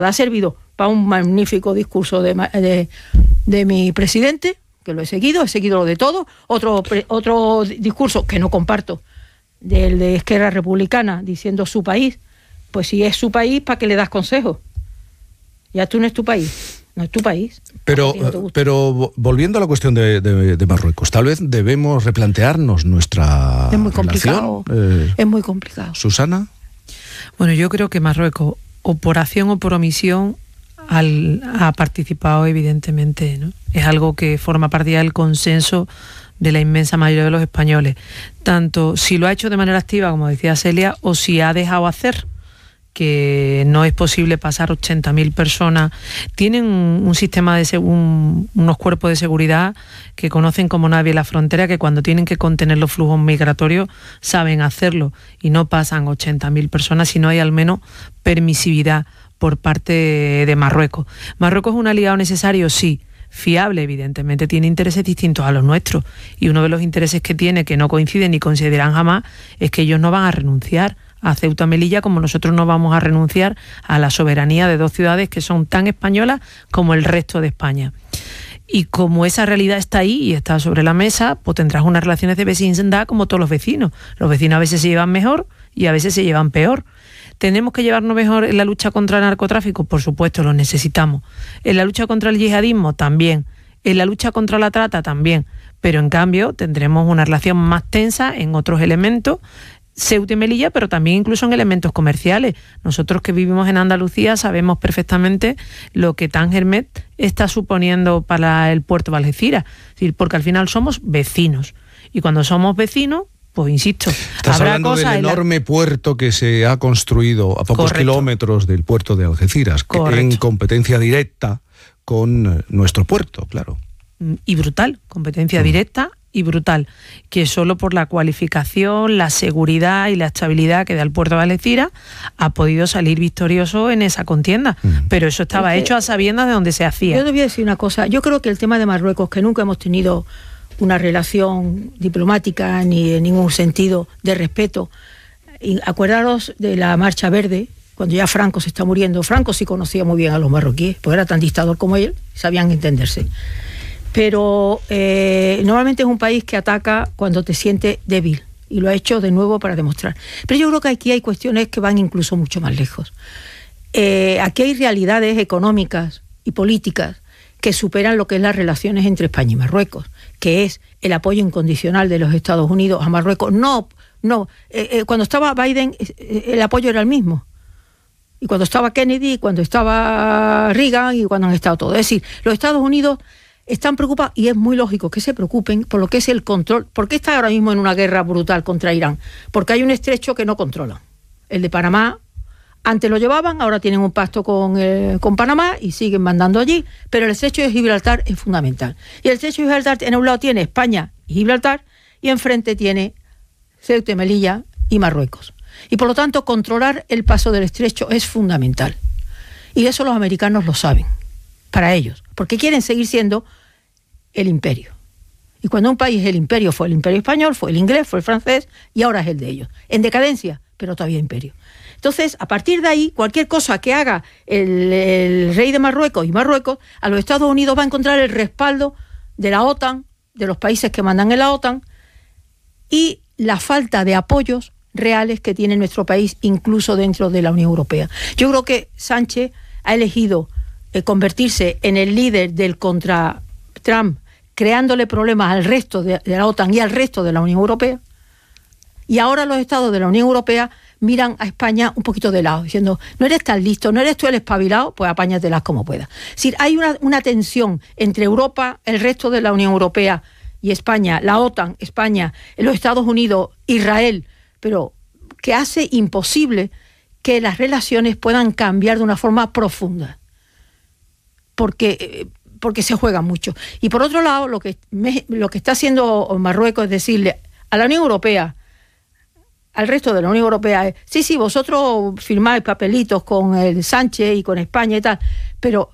Ha servido para un magnífico discurso de mi presidente, que lo he seguido lo de todo. Otro discurso que no comparto, del de Esquerra Republicana, diciendo su país. Pues si es su país, ¿para qué le das consejos? Ya tú no es tu país, no es tu país. Pero volviendo a la cuestión de Marruecos, tal vez debemos replantearnos nuestra relación. Es muy complicado. Es muy complicado. ¿Susana? Bueno, yo creo que Marruecos, o por acción o por omisión, ha participado evidentemente, ¿no? Es algo que forma parte del consenso de la inmensa mayoría de los españoles. Tanto si lo ha hecho de manera activa, como decía Celia, o si ha dejado hacer, que no es posible pasar 80.000 personas. Tienen un sistema unos cuerpos de seguridad que conocen como nadie la frontera, que cuando tienen que contener los flujos migratorios saben hacerlo y no pasan 80.000 personas si no hay al menos permisividad por parte de Marruecos. ¿Marruecos es un aliado necesario? Sí. Fiable, evidentemente, tiene intereses distintos a los nuestros, y uno de los intereses que tiene, que no coinciden ni coincidirán jamás, es que ellos no van a renunciar a Ceuta y Melilla, como nosotros no vamos a renunciar a la soberanía de dos ciudades que son tan españolas como el resto de España. Y como esa realidad está ahí y está sobre la mesa, pues tendrás unas relaciones de vecindad como todos los vecinos. Los vecinos a veces se llevan mejor y a veces se llevan peor. ¿Tenemos que llevarnos mejor en la lucha contra el narcotráfico? Por supuesto, lo necesitamos. ¿En la lucha contra el yihadismo? También. ¿En la lucha contra la trata? También. Pero en cambio tendremos una relación más tensa en otros elementos, Ceuta y Melilla, pero también incluso en elementos comerciales. Nosotros que vivimos en Andalucía sabemos perfectamente lo que Tangermet está suponiendo para el puerto de Algeciras, porque al final somos vecinos. Y cuando somos vecinos, pues insisto, estás hablando del enorme puerto que se ha construido a pocos kilómetros del puerto de Algeciras, en competencia directa con nuestro puerto, claro. Y brutal, competencia directa y brutal, que solo por la cualificación, la seguridad y la estabilidad que da el puerto de Algeciras ha podido salir victorioso en esa contienda. Pero eso estaba hecho a sabiendas de dónde se hacía. Yo te voy a decir una cosa, yo creo que el tema de Marruecos, que nunca hemos tenido una relación diplomática ni en ningún sentido de respeto. Y acordaros de la Marcha Verde, cuando ya Franco se está muriendo. Franco sí conocía muy bien a los marroquíes, pues era tan dictador como él, sabían entenderse. Pero normalmente es un país que ataca cuando te siente débil, y lo ha hecho de nuevo para demostrar. Pero yo creo que aquí hay cuestiones que van incluso mucho más lejos. Aquí hay realidades económicas y políticas que superan lo que es las relaciones entre España y Marruecos, que es el apoyo incondicional de los Estados Unidos a Marruecos. Cuando estaba Biden, el apoyo era el mismo. Y cuando estaba Kennedy, cuando estaba Reagan y cuando han estado todos. Es decir, los Estados Unidos están preocupados, y es muy lógico que se preocupen por lo que es el control. ¿Por qué está ahora mismo en una guerra brutal contra Irán? Porque hay un estrecho que no controlan. El de Panamá. Antes lo llevaban, ahora tienen un pacto con Panamá y siguen mandando allí, pero el estrecho de Gibraltar es fundamental. Y el estrecho de Gibraltar en un lado tiene España y Gibraltar, y enfrente tiene Ceuta y Melilla y Marruecos. Y por lo tanto, controlar el paso del estrecho es fundamental. Y eso los americanos lo saben, para ellos, porque quieren seguir siendo el imperio. Y cuando un país es el imperio, fue el imperio español, fue el inglés, fue el francés, y ahora es el de ellos. En decadencia, pero todavía imperio. Entonces, a partir de ahí, cualquier cosa que haga el rey de Marruecos y Marruecos, a los Estados Unidos va a encontrar el respaldo de la OTAN, de los países que mandan en la OTAN, y la falta de apoyos reales que tiene nuestro país, incluso dentro de la Unión Europea. Yo creo que Sánchez ha elegido convertirse en el líder del contra Trump, creándole problemas al resto de la OTAN y al resto de la Unión Europea. Y ahora los estados de la Unión Europea miran a España un poquito de lado, diciendo, no eres tan listo, no eres tú el espabilado, pues apáñatelas como puedas. Es decir, hay una tensión entre Europa, el resto de la Unión Europea y España, la OTAN, España, los Estados Unidos, Israel, pero que hace imposible que las relaciones puedan cambiar de una forma profunda, porque se juega mucho. Y por otro lado, lo que está haciendo Marruecos es decirle a la Unión Europea, al resto de la Unión Europea, es, sí, vosotros firmáis papelitos con el Sánchez y con España y tal, pero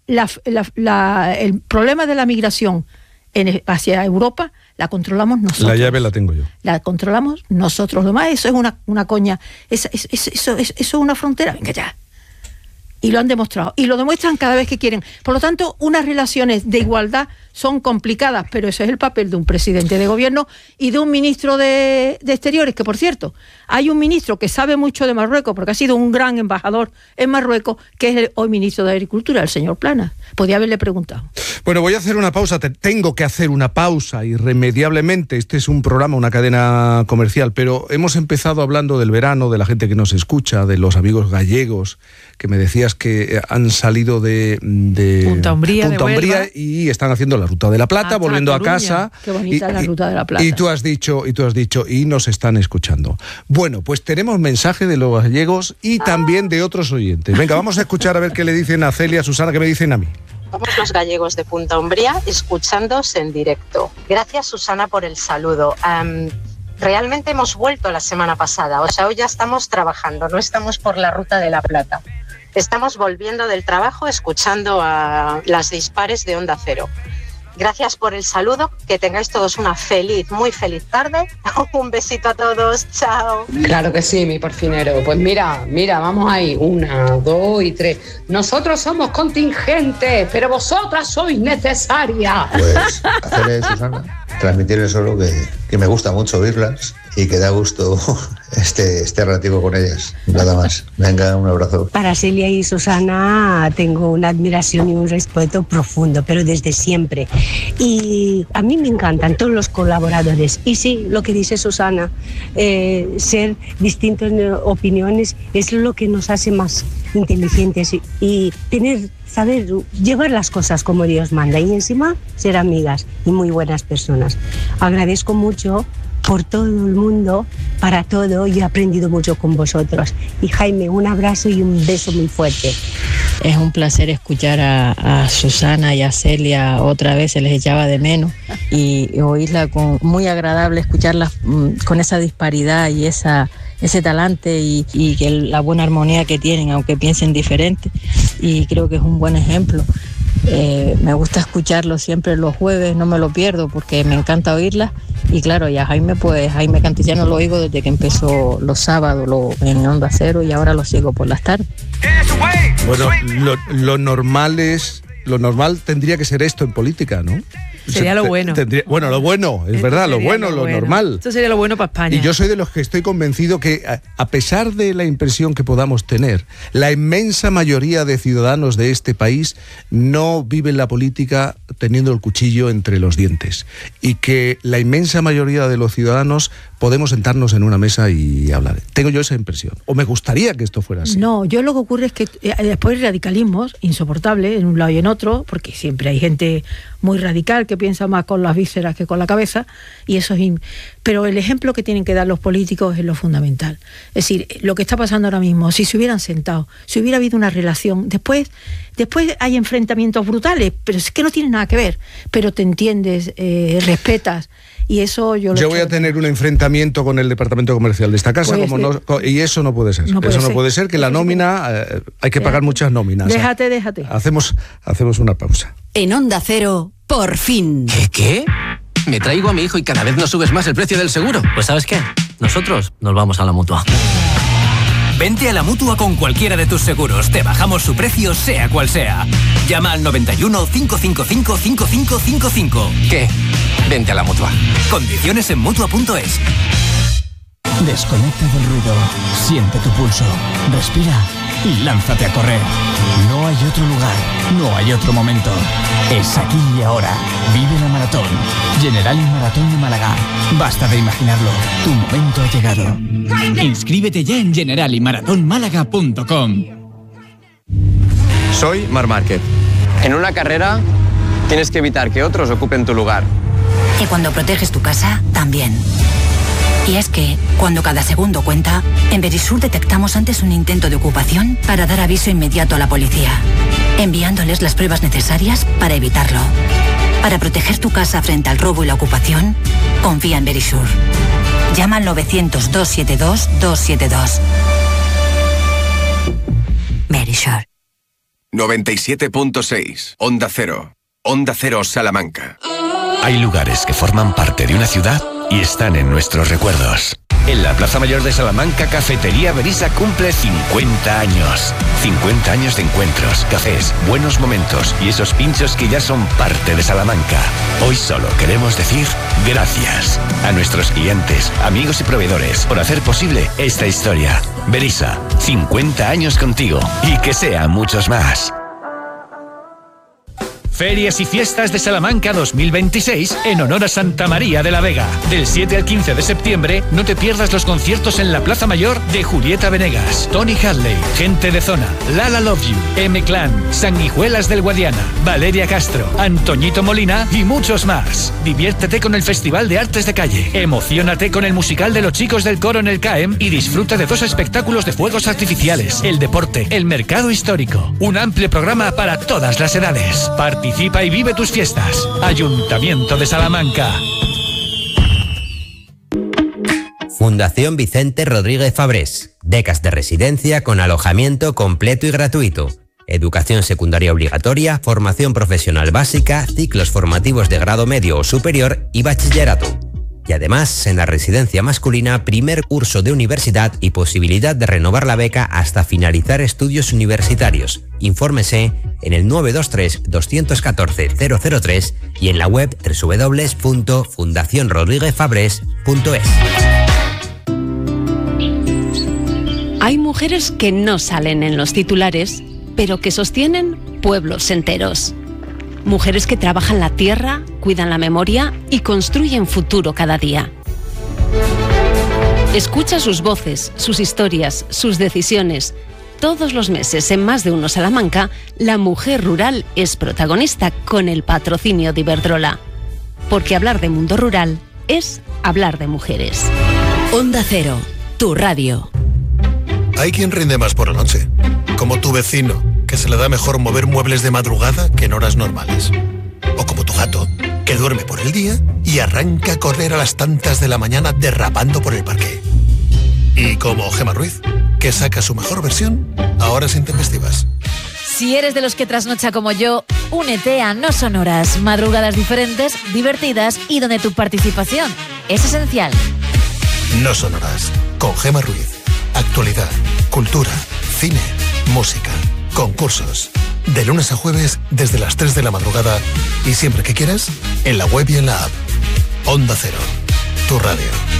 el problema de la migración hacia Europa la controlamos nosotros. La llave la tengo yo. La controlamos nosotros. Lo más, eso es una coña. Eso es una frontera. Venga ya. Y lo han demostrado. Y lo demuestran cada vez que quieren. Por lo tanto, unas relaciones de igualdad son complicadas, pero ese es el papel de un presidente de gobierno y de un ministro de Exteriores, que por cierto, hay un ministro que sabe mucho de Marruecos, porque ha sido un gran embajador en Marruecos, que es el hoy ministro de Agricultura, el señor Planas. Podría haberle preguntado. Bueno, voy a hacer una pausa, tengo que hacer una pausa irremediablemente. Este es un programa, una cadena comercial, pero hemos empezado hablando del verano, de la gente que nos escucha, de los amigos gallegos, que me decías que han salido de Punta Umbría y están haciendo la Ruta de la Plata, volviendo a casa. Qué bonita la Ruta de la Plata. Y tú has dicho, y nos están escuchando. Bueno, pues tenemos mensaje de los gallegos y también de otros oyentes. Venga, vamos a escuchar a ver qué le dicen a Celia, a Susana, qué me dicen a mí. Somos los gallegos de Punta Umbría escuchándos en directo. Gracias, Susana, por el saludo. Realmente hemos vuelto la semana pasada, o sea, hoy ya estamos trabajando, no estamos por la Ruta de la Plata. Estamos volviendo del trabajo escuchando a las dispares de Onda Cero. Gracias por el saludo, que tengáis todos una muy feliz tarde. Un besito a todos, chao. Claro que sí, mi porfinero. Pues mira, vamos ahí, 1, 2 y 3. Nosotros somos contingentes, pero vosotras sois necesarias. Pues hacerle, Susana, transmitirles solo que me gusta mucho oírlas y que da gusto este ratico con ellas, nada más. Venga, un abrazo. Para Celia y Susana tengo una admiración y un respeto profundo, pero desde siempre. Y a mí me encantan todos los colaboradores. Y sí, lo que dice Susana, ser distintos en opiniones es lo que nos hace más inteligentes y saber llevar las cosas como Dios manda y encima ser amigas y muy buenas personas. Agradezco mucho por todo el mundo, para todo, y he aprendido mucho con vosotros. Y Jaime, un abrazo y un beso muy fuerte. Es un placer escuchar a Susana y a Celia otra vez, se les echaba de menos, y oírla muy agradable, escucharla con esa disparidad y ese talante y que la buena armonía que tienen, aunque piensen diferente, y creo que es un buen ejemplo. Me gusta escucharlo siempre los jueves, no me lo pierdo porque me encanta oírla. Y claro, y a Jaime Cantillano lo oigo desde que empezó los sábados en Onda Cero y ahora lo sigo por las tardes. Bueno, lo normal tendría que ser esto en política, ¿no? Sería lo bueno. Bueno, lo bueno, es verdad, lo bueno, lo normal. Esto sería lo bueno para España. Y yo soy de los que estoy convencido que, a pesar de la impresión que podamos tener, la inmensa mayoría de ciudadanos de este país no viven la política teniendo el cuchillo entre los dientes. Y que la inmensa mayoría de los ciudadanos podemos sentarnos en una mesa y hablar. Tengo yo esa impresión. O me gustaría que esto fuera así. No, yo lo que ocurre es que después radicalismos insoportables en un lado y en otro, porque siempre hay gente muy radical que piensa más con las vísceras que con la cabeza, y eso es pero el ejemplo que tienen que dar los políticos es lo fundamental. Es decir, lo que está pasando ahora mismo, si se hubieran sentado, si hubiera habido una relación, después hay enfrentamientos brutales, pero es que no tienen nada que ver, pero te entiendes, respetas. Y eso yo voy a tener un enfrentamiento con el departamento comercial de esta casa, y eso no puede ser. No puede ser que la nómina, hay que pagar muchas nóminas. Déjate. Hacemos una pausa. En Onda Cero, por fin. ¿Qué? Me traigo a mi hijo y cada vez nos subes más el precio del seguro. Pues ¿sabes qué? Nosotros nos vamos a la Mutua. Vente a la Mutua con cualquiera de tus seguros. Te bajamos su precio, sea cual sea. Llama al 91 555 5555. ¿Qué? Vente a la Mutua. Condiciones en Mutua.es. Desconecta del ruido. Siente tu pulso. Respira y lánzate a correr. No hay otro lugar. No hay otro momento. Es aquí y ahora. Vive la maratón. Generali Maratón de Málaga. Basta de imaginarlo. Tu momento ha llegado. Inscríbete ya en generaliMaratónMálaga.com. Soy Marc Márquez. En una carrera tienes que evitar que otros ocupen tu lugar. Y cuando proteges tu casa, también. Y es que, cuando cada segundo cuenta, en Verisur detectamos antes un intento de ocupación para dar aviso inmediato a la policía, enviándoles las pruebas necesarias para evitarlo. Para proteger tu casa frente al robo y la ocupación, confía en Verisur. Llama al 900-272-272. Verisur. 97.6 Onda Cero. Onda Cero Salamanca. Hay lugares que forman parte de una ciudad y están en nuestros recuerdos. En la Plaza Mayor de Salamanca, Cafetería Berisa cumple 50 años. 50 años de encuentros, cafés, buenos momentos y esos pinchos que ya son parte de Salamanca. Hoy solo queremos decir gracias a nuestros clientes, amigos y proveedores por hacer posible esta historia. Berisa, 50 años contigo y que sean muchos más. Ferias y Fiestas de Salamanca 2026 en honor a Santa María de la Vega. Del 7 al 15 de septiembre no te pierdas los conciertos en la Plaza Mayor de Julieta Venegas, Tony Hadley, Gente de Zona, Lala Love You, M-Clan, Sanguijuelas del Guadiana, Valeria Castro, Antoñito Molina y muchos más. Diviértete con el Festival de Artes de Calle, emociónate con el musical de los chicos del coro en el CAEM y disfruta de 2 espectáculos de fuegos artificiales, el deporte, el mercado histórico. Un amplio programa para todas las edades. Participa y vive tus fiestas. Ayuntamiento de Salamanca. Fundación Vicente Rodríguez Fabrés. Becas de residencia con alojamiento completo y gratuito. Educación secundaria obligatoria, formación profesional básica, ciclos formativos de grado medio o superior y bachillerato. Y además, en la residencia masculina, primer curso de universidad y posibilidad de renovar la beca hasta finalizar estudios universitarios. Infórmese en el 923 214 003 y en la web www.fundacionrodríguezfabres.es. Hay mujeres que no salen en los titulares, pero que sostienen pueblos enteros. Mujeres que trabajan la tierra, cuidan la memoria y construyen futuro cada día. Escucha sus voces, sus historias, sus decisiones. Todos los meses en Más de Uno Salamanca, la mujer rural es protagonista con el patrocinio de Iberdrola. Porque hablar de mundo rural es hablar de mujeres. Onda Cero, tu radio. Hay quien rinde más por la noche, como tu vecino, que se le da mejor mover muebles de madrugada que en horas normales. O como tu gato, que duerme por el día y arranca a correr a las tantas de la mañana derrapando por el parque. Y como Gemma Ruiz, que saca su mejor versión a horas intempestivas. Si eres de los que trasnocha como yo, únete a No Son Horas, madrugadas diferentes, divertidas y donde tu participación es esencial. No Son Horas, con Gemma Ruiz. Actualidad, cultura, cine, música, concursos. De lunes a jueves desde las 3 de la madrugada y siempre que quieras, en la web y en la app. Onda Cero, tu radio.